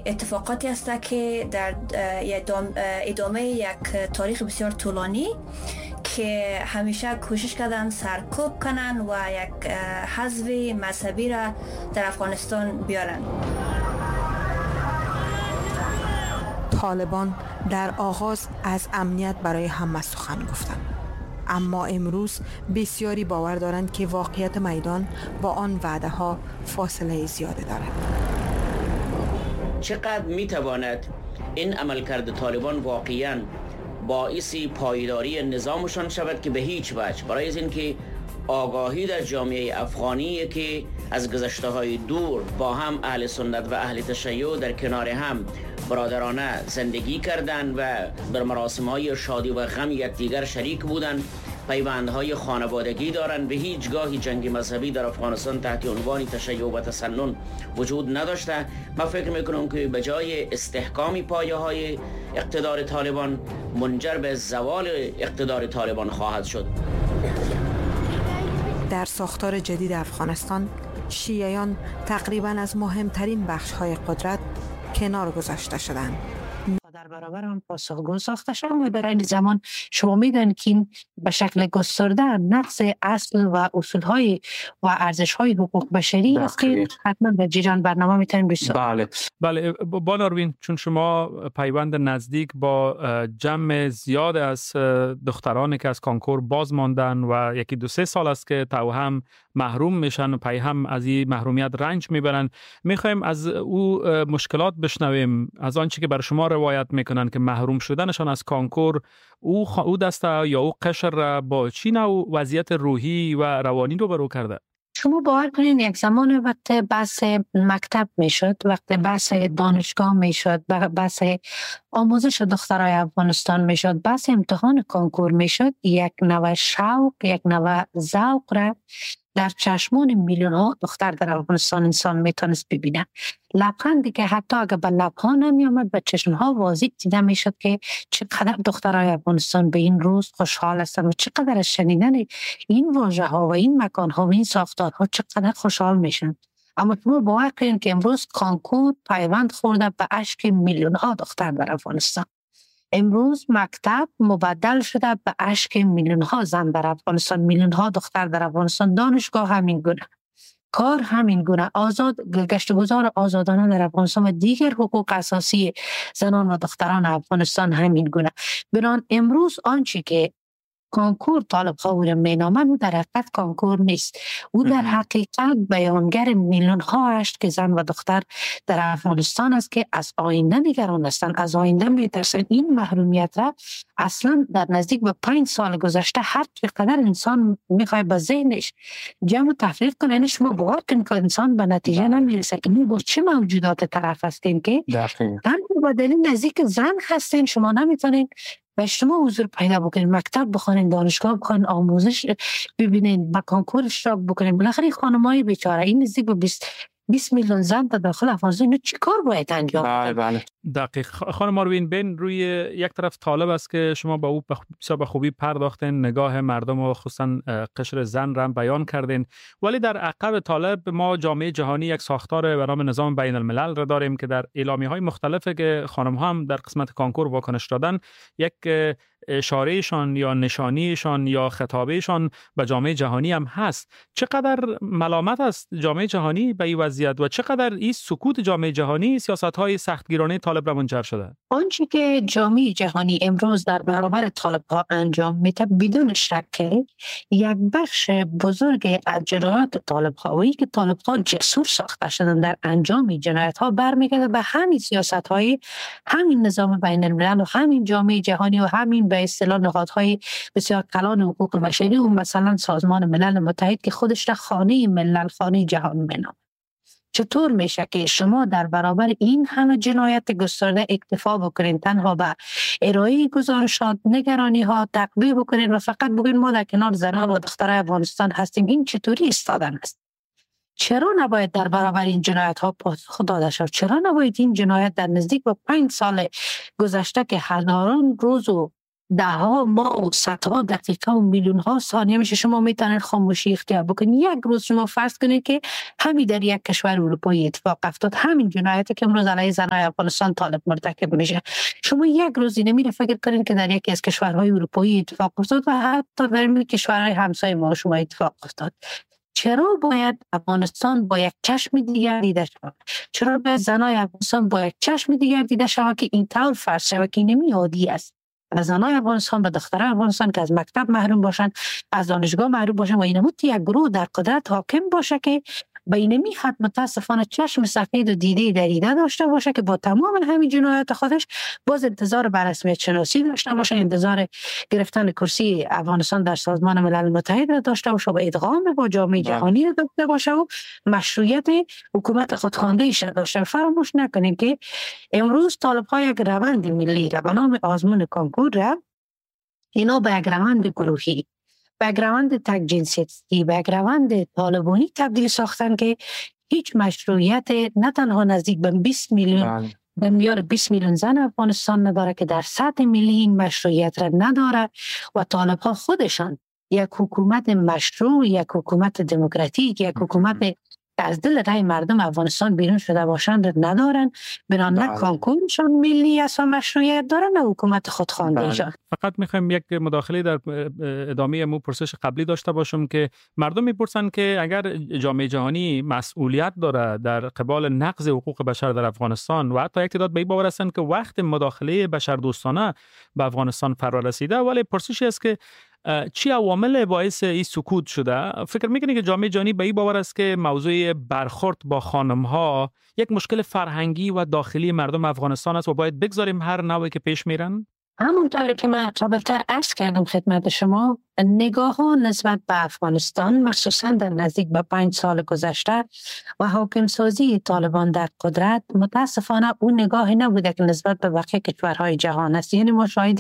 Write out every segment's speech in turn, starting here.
اتفاقاتی است که در ادامه یک تاریخ بسیار طولانی که همیشه کوشش کردن سرکوب کنن و یک حزب مذهبی را در افغانستان بیارن. طالبان در آغاز از امنیت برای همه سخن گفتند، اما امروز بسیاری باور دارند که واقعیت میدان با آن وعده ها فاصله زیاده دارد. چقدر میتواند این عملکرد طالبان واقعاً باعث پایداری نظامشان شود که به هیچ وجه، برای از اینکه آگاهی در جامعه افغانی که از گذشته‌های دور با هم اهل سنت و اهل تشیع در کنار هم برادرانه زندگی کردند و در مراسم‌های شادی و غم یکدیگر شریک بودند، پیوندهای خانوادگی دارند. به هیچگاه جنگ مذهبی در افغانستان تحت عنوان تشیع و تسنن وجود نداشته. من فکر میکنم که به جای استحکام پایه‌های اقتدار طالبان منجر به زوال اقتدار طالبان خواهد شد. در ساختار جدید افغانستان شیعیان تقریباً از مهمترین بخش‌های قدرت کنار گذاشته شدند. در برابر آن پاسخگو ساخته شد و در این زمان شما میدانید که این به شکل گسترده نقض اصل و اصولهای و ارزشهای حقوق بشری است که حتما در جریان برنامه میتونیم بشنویم. بله بانو آروین، چون شما پیوند نزدیک با جمع زیاد از دخترانی که از کانکور باز ماندن و یکی 2-3 سال است که توهم محروم میشن و پی هم از این محرومیت رنج میبرن، میخوایم از او مشکلات بشنویم، از آنچه که بر شما روایت میکنن که محروم شدنشان از کانکور او دسته یا او قشر را با چی نوع وضعیت روحی و روانی روبرو کرده؟ شما باور کنین یک زمان وقت بحث مکتب میشد، وقت بحث دانشگاه میشد، بحث آموزش دخترای افغانستان میشد، بحث امتحان کنکور میشد، یک نوع شوق، یک نوع ذوق را در چشمان میلیون ها دختر در افغانستان انسان میتونست ببینه. لبخندی که حتی اگر به لبها نمی آمد به چشم ها واضح دیده میشد که چقدر دخترای افغانستان به این روز خوشحال هستند و چقدر از شنیدن این واژه ها و این مکان ها و این ساختارها چقدر خوشحال میشن. اما شما باور کنید که امروز کانکور پیوند خورده به اشک میلیون ها دختر در افغانستان. امروز مکتب مبدل شده به اشک میلیون ها زن در افغانستان، میلیون ها دختر در افغانستان. دانشگاه همین گونه، کار همین گونه، گشت و گذار آزادانه در افغانستان و دیگر حقوق اساسی زنان و دختران افغانستان همین گونه. بران امروز آنچه که کانکور طالب خواهر مینامد او در حقیقت کانکور نیست، او در حقیقت بیانگر میلیون ها است که زن و دختر در افغانستان است که از آینده نگران هستند، از آینده میترسند. این محرومیت را اصلا در نزدیک به 5 سال گذشته هر چقدر انسان میخواد به ذهنش جمع تفریق کنه، یعنی شما باور کنید که انسان به نتیجه نمیرسه که ما با چه موجودات طرف هستیم که با دلیل نزدیک زن هستین. شما نمیتونین و شما حضور پیدا بکنید، مکتب بخونید، دانشگاه بخونید، آموزش ببینید، با کانکور اشتراک بکنید. بالاخره خانمای بیچاره این نزدیک به 20 میلیون زن در داخل افغانستان اینو چی کار باید انجام؟ بله دقیق. خانم آروین، بین روی یک طرف طالب است که شما با او بسیار به خوبی پرداختین، نگاه مردم و خصوصا قشر زن را بیان کردین، ولی در عقب طالب ما جامعه جهانی یک ساختار به نام نظام بین الملل را داریم که در اعلامیه‌های مختلفی که خانم ها هم در قسمت کانکور واکنش دادن، یک اشارهشان یا نشانیشان یا خطابهشان به جامعه جهانی هم هست. چقدر ملامت است جامعه جهانی به این وضعیت و چقدر این سکوت جامعه جهانی سیاست‌های سختگیرانه طالب را منجر شده؟ آنچه که جامعه جهانی امروز در برابر طالب ها انجام میده بدون شک یک بخش بزرگ از جنایات طالب هایی که طالب ها جسور ساخته شدن در انجام جنایت ها برمیگرده به همین سیاست های همین نظام بین الملل و همین جامعه جهانی و همین به اصطلاح نهادهای بسیار کلان حقوق بشری و مثلا سازمان ملل متحد که خودش را خانه ملل، خانه جهان مینامد. چطور میشه که شما در برابر این همه جنایت گسترده اکتفا بکنین، تنها به ارائه گزارشات، نگرانی ها تقویه بکنین و فقط بگین ما در کنار زنان و دخترای افغانستان هستیم؟ این چطوری ایستادن است؟ چرا نباید در برابر این جنایت ها پاسخ داده شد؟ چرا نباید این جنایت در نزدیک به 5 سال گذشته که هزاران روز و ده ها ماه و صدها دقیقه و میلیون ها ثانیه میشه شما میتونید خاموشی اختیار بکنید. یک روز شما فرض کنید که همین در یک کشور اروپایی اتفاق افتاد، همین جنایتی که امروز علیه زنای افغانستان طالب مرتکب میشه، شما یک روز نمیره فکر کنید که در یکی از کشورهای اروپایی اتفاق افتاد و حتی در کشورهای همسایه ما شما اتفاق افتاد. چرا باید افغانستان با یک چشم دیگر دیده شود؟ چرا باید زنای افغانستان با یک چشم دیگر دیده شود که این طور فرض شود که اینمی عادی است؟ و زنای افغانستان و دخترای افغانستان که از مکتب محروم باشند، از دانشگاه محروم باشند و اینم یک گروه در قدرت حاکم باشه که به اینمی حد متاسفانه چشم سفید و دیده دریده داشته باشه که با تمام همین جنایات خودش باز انتظار به رسمیت شناسی داشته باشه، انتظار گرفتن کرسی افغانستان در سازمان ملل متحد داشته باشه و ادغام با جامعه جهانی داشته باشه و مشروعیت حکومت خودخوانده ش داشته. فراموش نکنیم که امروز طالب‌ها یک روند ملی را به نام آزمون کنکور را اینا به یک روند گروهی، بگراوند تک جنسیتی، بگراوند طالبانی تبدیل ساختن که هیچ مشروعیت نه تنها نزدیک به 20 میلیون به میار 20 میلیون زن افغانستان نداره که در سطح ملی این مشروعیت را نداره و طالب‌ها خودشان یک حکومت مشروع، یک حکومت دموکراتیک، یک حکومت از دل رای مردم افغانستان بیرون شده باشند ندارن، بران نه کانکورشون ملی است و مشروعیت دارن نه حکومت خودخوانده ایشان. فقط میخوایم یک مداخله در ادامه مو پرسش قبلی داشته باشم که مردم میپرسن که اگر جامعه جهانی مسئولیت داره در قبال نقض حقوق بشر در افغانستان و حتی یک تعداد به این باور هستند که وقت مداخله بشردوستانه به افغانستان فرا رسیده، ولی پرسشی است که چی عوامل باعث این سکوت شده؟ فکر میکنی که جامعه جهانی به این باور است که موضوع برخورد با خانم‌ها یک مشکل فرهنگی و داخلی مردم افغانستان است و باید بگذاریم هر نوعی که پیش میرن؟ همونطور که من قبلتر عرض کردم خدمت شما، نگاه ها نسبت به افغانستان مخصوصا در نزدیک به 5 سال گذشته و حاکم سازی طالبان در قدرت متاسفانه اون نگاهی نبوده که نسبت به بقیه کشورهای جهان است. یعنی ما شاهد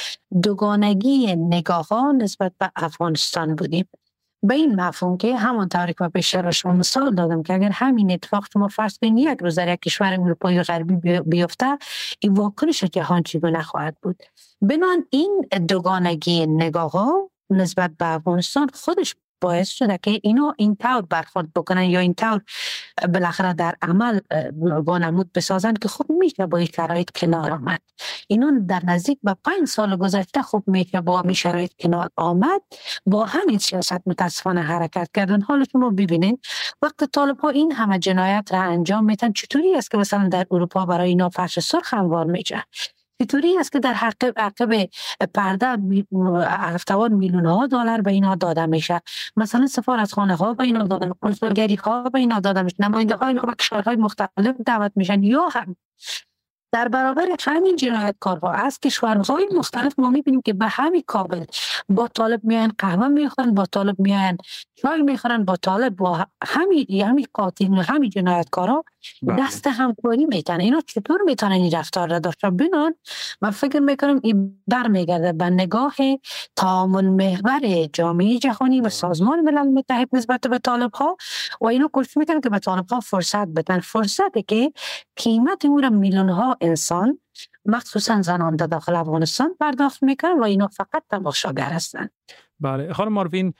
دوگانگی نگاه ها نسبت به افغانستان بودیم، به این مفهوم که همانطوری که پیش رو شما مثال دادم که اگر همین اتفاق شما فرض کنید یک روز در یک کشور اروپایی غربی بیفته، این واکنش جهان چگونه خواهد بود؟ بنابراین این دوگانگی نگاه ها نسبت به افغانستان خودش باعث شده که اینا این طور برخورد بکنن یا این طور بالاخره در عمل وانمود بسازن که خب میشه با این شرایط کنار آمد. اینا در نزدیک به 5 سال گذشته خب میشه با این شرایط کنار آمد، با همین سیاست متاسفانه حرکت کردن. حالا شما ببینید وقت طالب ها این همه جنایت را انجام میتن، چطوری است که مثلا در اروپا برای اینا فرش سرخ هموار میشه؟ چطوری است که در عقب پرده هفتوار میلیون ها دلار به اینا داده میشه؟ مثلا سفارتخانه ها به اینا داده میشه، کنسولگری ها به اینا داده میشه، نماینده های به کشورهای مختلف دعوت میشن، یا هم در برابر همین جنایتکارها از کشورهای مختلف ما میبینیم که به همین کابل با طالب میان قهوه میخورن، با طالب میان چای میخورن، با طالب با همین قاتل و همین جنایتکارها دست همکاری میتن. اینا چطور میتونن این رفتار را داشته بینن؟ من فکر میکنم این برمیگرده به نگاه تعامل محور جامعه جهانی و سازمان ملل متحد نسبت به طالب ها و اینا کوشش میکنن که به طالب ها فرصت بدن، فرصتی که قیمت اون را میلیون ها انسان مخصوصا زنان در داخل افغانستان پرداخت میکنن و اینا فقط تماشاگر هستند. بله خانم ماروین،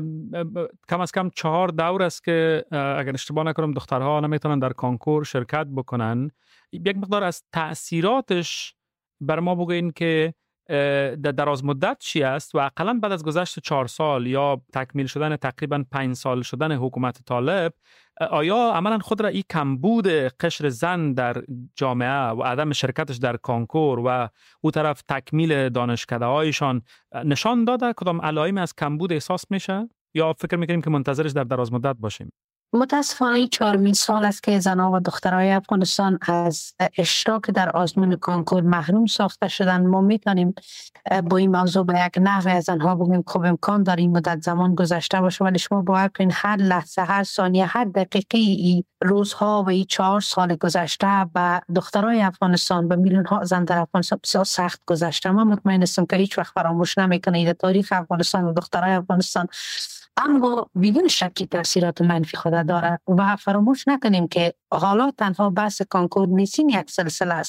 کم از کم 4 دور است که اگر اشتباه نکنم دخترها نمیتونن در کانکور شرکت بکنن. یک مقدار از تأثیراتش بر ما بگوین که در دراز مدت چی است و اقلا بعد از گذشت 4 سال یا تکمیل شدن تقریبا 5 سال شدن حکومت طالب، آیا عملا خود را این کمبود قشر زن در جامعه و عدم شرکتش در کانکور و او طرف تکمیل دانشکده هایشان نشان داده؟ کدام علائمی از کمبود احساس میشه یا فکر میکنیم که منتظرش در دراز مدت باشیم؟ متاسفانه 4 سال است که زنان و دخترای افغانستان از اشتراک در آزمون کانکور محروم ساخته شدن. ما میتونیم با این موضوع به یک نحوه از آنها بگیم خب امکان داره این مدت زمان گذشته باشه، ولی شما باور کنید هر لحظه، هر ثانیه، هر دقیقه این روزها و این 4 سال گذشته به دخترای افغانستان، به میلیون ها زن در افغانستان بسیار سخت گذشته. من مطمئن هستم که هیچ وقت فراموش نمیکنه در تاریخ افغانستان و دخترای افغانستان، اما بدون شکی تاثیرات منفی خود داره و فراموش نکنیم که حالا تنها بحث کانکور نیست، یک سلسله است.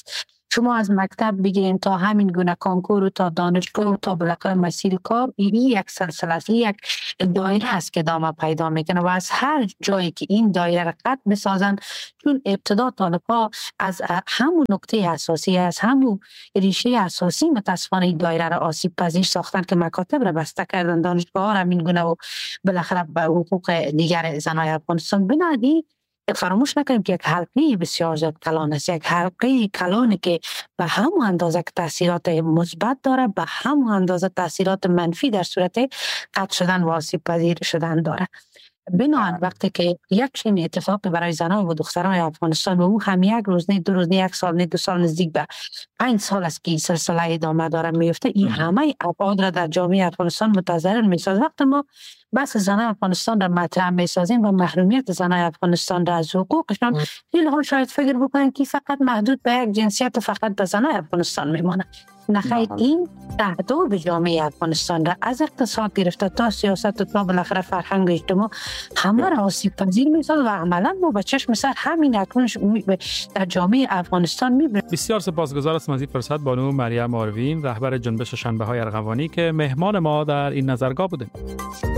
شما از مکتب بگیرین تا همین گونه کنکور و تا دانشگاه و تا بالاخره مسیر کار، این یک سلسله است، یک دایره است که ادامه پیدا میکنه و از هر جایی که این دایره را قطع بسازن، چون ابتدا طالب‌ها از همون نقطه اساسی، از همون ریشه اساسی متاسفانه این دایره را آسیب پذیر ساختن که مکاتب را بسته کردن، دانشگاه ها را همین گونه و بالاخره به حقوق دیگر زنای افغانستان. بنابراین فراموش نکنیم که یک حلقه بسیار زیاد کلان است، یک حلقه کلانی که به همون اندازه که تاثیرات مثبت داره، به همون اندازه تاثیرات منفی در صورت قطع شدن و آسیب پذیر شدن داره. بنابراین وقتی که یک چنین اتفاقی برای زنان و دختران افغانستان و او هم یک روز نه، دو روز نه، یک سال نه، 2 سال، نزدیک به 5 سال است که این سلسله ادامه داره میفته، این همه ابعاد را در جامعه افغانستان متضرر میسازه. وقتی ما بس زنان افغانستان را مطرح میسازیم و محرومیت زنان افغانستان را از حقوقشان، خیلی ها شاید فکر بکنن که فقط محدود به یک جنسیت و فقط به زنان افغانستان میمانه. نخیر، این تهدید جامعه افغانستان را از اقتصاد گرفته تا سیاست و تا بالاخره فرهنگ اجتماع همه را آسیب پذیر می‌سازد و عملاً ما به چشم سر همین اکنون در جامعه افغانستان می‌بینیم. بسیار سپاسگزار هستم از این فرصت بانو مریم آروین، رهبر جنبش شنبه‌های ارغوانی که مهمان ما در این نظرگاه بوده.